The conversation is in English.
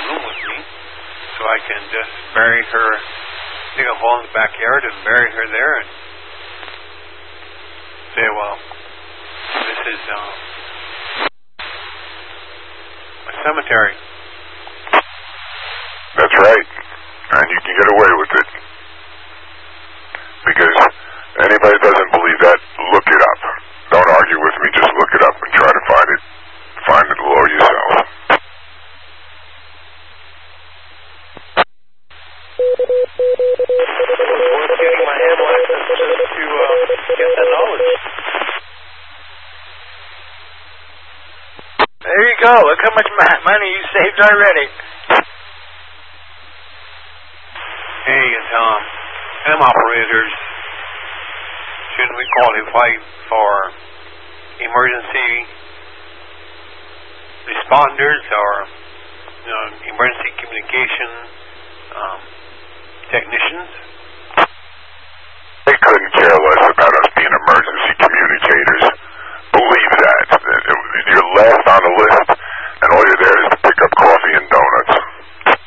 room with me, so I can just bury her, dig a hole in the backyard and bury her there and say, well, this is a cemetery. That's right. And you can get away with it. Because anybody that doesn't believe that, look it up. Don't argue with me, just look it up and try to find it. Find the law yourself. Worth getting my hand license just to get that knowledge. There you go. Look how much money you saved already. Hey, M operators, shouldn't we qualify for emergency responders or emergency communication technicians? They couldn't care less about us being emergency communicators. Believe that. You're last on the